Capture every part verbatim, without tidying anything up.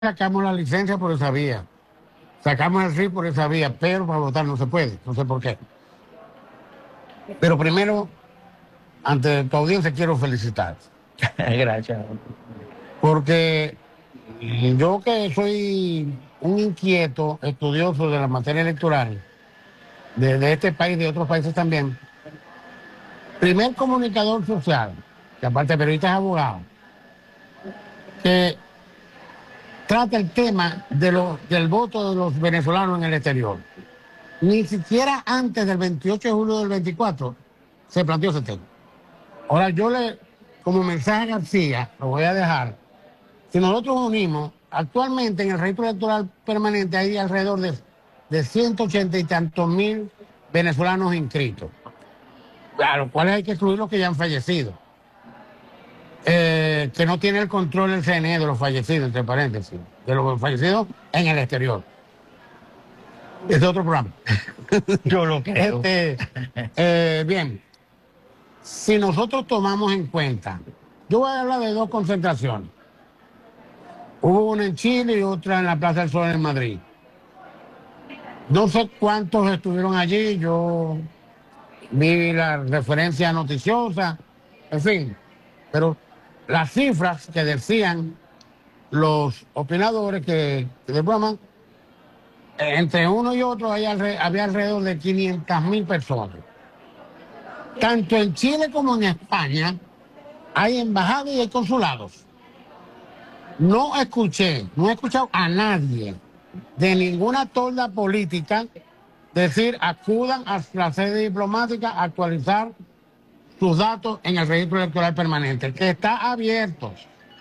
Sacamos la licencia por esa vía, sacamos el R I por esa vía, pero para votar no se puede, no sé por qué. Pero primero, ante tu audiencia, quiero felicitar. Gracias. Porque yo que soy un inquieto estudioso de la materia electoral, de, de este país y de otros países también, primer comunicador social, que aparte de periodista es abogado, que trata el tema de lo, del voto de los venezolanos en el exterior. Ni siquiera antes del veintiocho de julio del veinticuatro se planteó ese tema. Ahora yo le, como mensaje a García, lo voy a dejar, si nosotros unimos, actualmente en el registro electoral permanente hay alrededor de, de ciento ochenta y tantos mil venezolanos inscritos, a los cuales hay que excluir los que ya han fallecido, eh, que no tiene el control del C N E de los fallecidos, entre paréntesis, de los fallecidos en el exterior. Es otro programa. Yo lo creo. Este, eh, bien, si nosotros tomamos en cuenta, yo voy a hablar de dos concentraciones. Hubo una en Chile y otra en la Plaza del Sol en Madrid. No sé cuántos estuvieron allí, yo vi la referencia noticiosa, en fin, pero las cifras que decían los opinadores que, que de broma, entre uno y otro había, había alrededor de quinientas mil personas. Tanto en Chile como en España hay embajadas y hay consulados. No escuché, no he escuchado a nadie de ninguna tolda política decir acudan a la sede diplomática a actualizar sus datos en el registro electoral permanente, que está abierto.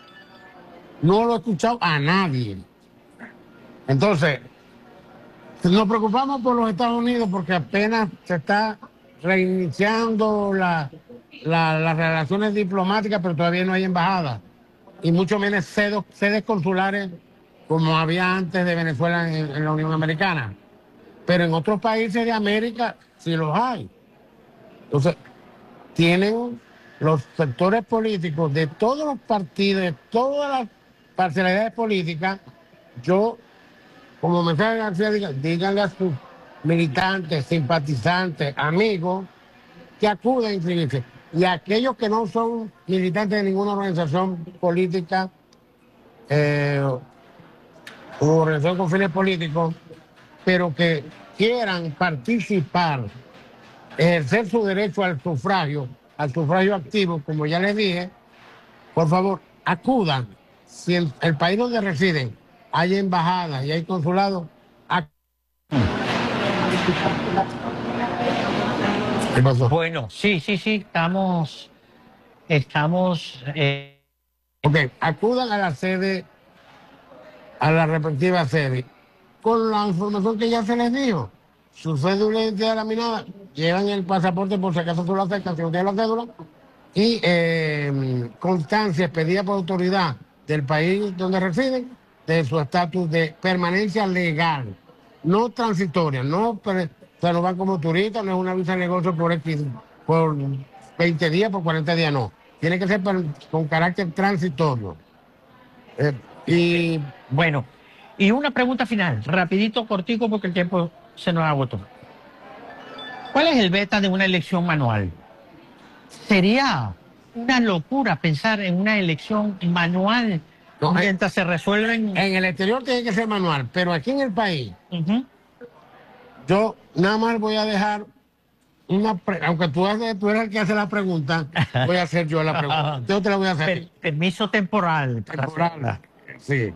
No lo he escuchado a nadie. Entonces, nos preocupamos por los Estados Unidos porque apenas se está reiniciando la, la, las relaciones diplomáticas, pero todavía no hay embajada. Y mucho menos sedes, sedes consulares como había antes de Venezuela en, en la Unión Americana. Pero en otros países de América sí los hay. Entonces, tienen los sectores políticos de todos los partidos, de todas las parcialidades políticas. Yo, como mensaje de García, digan, díganle a sus militantes, simpatizantes, amigos, que acuden a inscribirse. Y aquellos que no son militantes de ninguna organización política eh, o organización con fines políticos, pero que quieran participar, ejercer su derecho al sufragio, al sufragio activo, como ya les dije, por favor, acudan. Si en el país donde residen hay embajadas y hay consulados, acudan. ¿Qué pasó? Bueno, sí, sí, sí, estamos, estamos... Eh... Ok, acudan a la sede, a la respectiva sede, con la información que ya se les dijo. Su cédula de identidad laminada, llevan el pasaporte por si acaso tú lo aceptas, si no tienes la cédula, y eh, constancia expedida por autoridad del país donde residen de su estatus de permanencia legal, no transitoria, no, o sea, no van como turistas, no es una visa de negocio por, X, por veinte días, por cuarenta días, no. Tiene que ser per, con carácter transitorio. Eh, y bueno, y una pregunta final, rapidito, cortico, porque el tiempo se nos agotó. ¿Cuál es el beta de una elección manual? Sería una locura pensar en una elección manual no, mientras se resuelven... En el exterior tiene que ser manual, pero aquí en el país, uh-huh. yo nada más voy a dejar una... Pre aunque tú, haces, tú eres el que hace la pregunta, voy a hacer yo la pregunta. Yo te la voy a hacer. Per permiso temporal. Temporal, sí.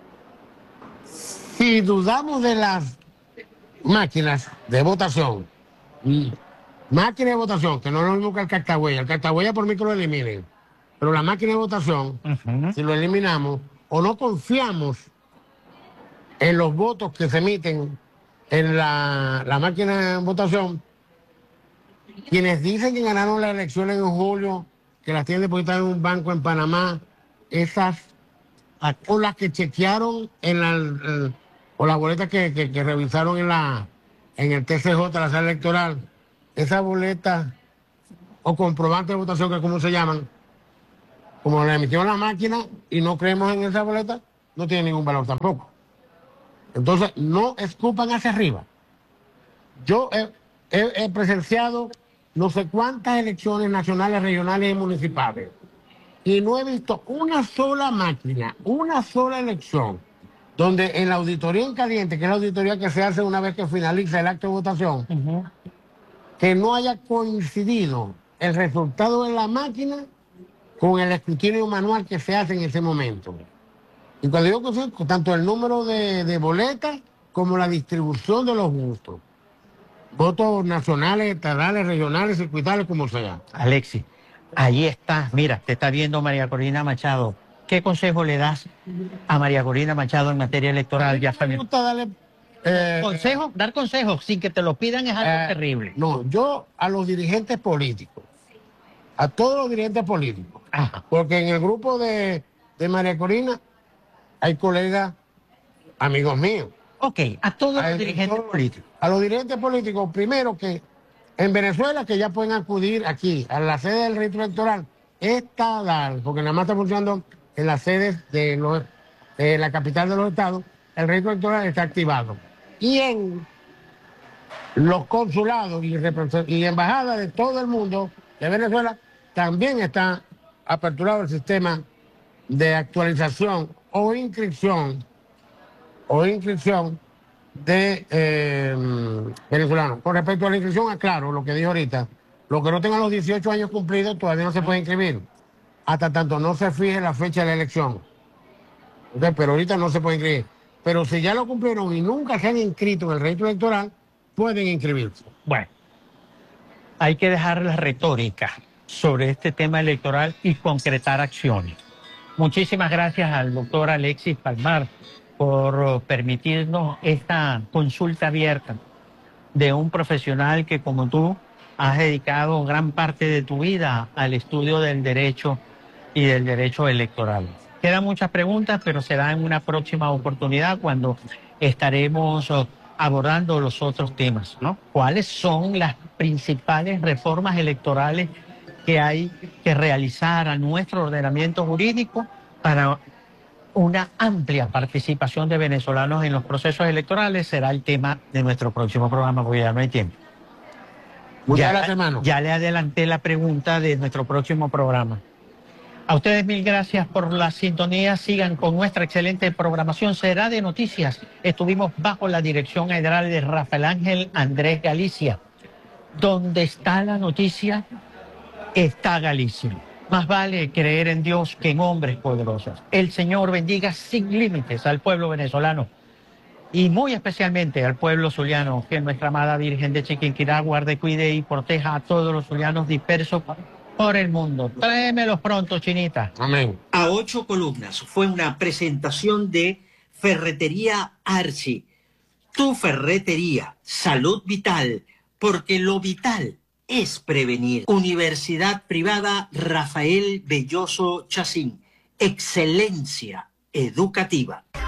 Si dudamos de las máquinas de votación, máquina de votación, que no es lo mismo que el cartahuella, el cartahuella por mí que lo eliminen, pero la máquina de votación, uh-huh. si lo eliminamos, o no confiamos en los votos que se emiten en la, la máquina de votación, quienes dicen que ganaron las elecciones en julio, que las tienen depositadas en un banco en Panamá, esas, o las que chequearon en la, el, o las boletas que, que, que revisaron en la en el T C J, la sala electoral, esas boletas o comprobantes de votación, que como se llaman, como la emitió la máquina y no creemos en esa boleta, no tiene ningún valor tampoco. Entonces, no escupan hacia arriba. Yo he, he, he presenciado no sé cuántas elecciones nacionales, regionales y municipales, y no he visto una sola máquina, una sola elección, donde en la auditoría en caliente, que es la auditoría que se hace una vez que finaliza el acto de votación, uh-huh. que no haya coincidido el resultado de la máquina con el escrutinio manual que se hace en ese momento. Y cuando yo conozco tanto el número de, de boletas como la distribución de los votos, votos nacionales, estatales, regionales, circuitales, como sea. Alexis, allí está, mira, te está viendo María Corina Machado. ¿Qué consejo le das a María Corina Machado en materia electoral? Ya me gusta darle... Eh, ¿Consejos? Dar consejos sin que te lo pidan es algo eh, terrible. No, yo a los dirigentes políticos, a todos los dirigentes políticos, Ajá. porque en el grupo de, de María Corina hay colegas, amigos míos. Ok, a todos a los dirigentes todos, políticos. A los dirigentes políticos, primero que en Venezuela que ya pueden acudir aquí a la sede del registro electoral estatal, porque nada más está funcionando en las sedes de, los, de la capital de los estados, el registro electoral está activado. Y en los consulados y, y embajadas de todo el mundo de Venezuela también está aperturado el sistema de actualización o inscripción o inscripción de eh, venezolanos. Con respecto a la inscripción, aclaro lo que dije ahorita, los que no tengan los dieciocho años cumplidos todavía no se pueden inscribir, hasta tanto no se fije la fecha de la elección. Entonces, pero ahorita no se puede inscribir. Pero si ya lo cumplieron y nunca se han inscrito en el registro electoral, pueden inscribirse. Bueno, hay que dejar la retórica sobre este tema electoral y concretar acciones. Muchísimas gracias al doctor Alexis Palmar por permitirnos esta consulta abierta de un profesional que, como tú, has dedicado gran parte de tu vida al estudio del derecho y del derecho electoral. Quedan muchas preguntas, pero será en una próxima oportunidad cuando estaremos abordando los otros temas, ¿no? ¿Cuáles son las principales reformas electorales que hay que realizar a nuestro ordenamiento jurídico para una amplia participación de venezolanos en los procesos electorales? Será el tema de nuestro próximo programa, porque ya no hay tiempo. Muchas gracias, hermano. Ya le adelanté la pregunta de nuestro próximo programa. A ustedes mil gracias por la sintonía. Sigan con nuestra excelente programación. Será de noticias. Estuvimos bajo la dirección general de Rafael Ángel Andrés Galicia. Donde está la noticia, está Galicia. Más vale creer en Dios que en hombres poderosos. El Señor bendiga sin límites al pueblo venezolano y muy especialmente al pueblo zuliano, que nuestra amada Virgen de Chiquinquirá guarde, cuide y proteja a todos los zulianos dispersos por el mundo. Tráemelos pronto, Chinita. Amén. A ocho columnas fue una presentación de Ferretería Archi. Tu ferretería, salud vital, porque lo vital es prevenir. Universidad Privada Rafael Belloso Chacín. Excelencia educativa.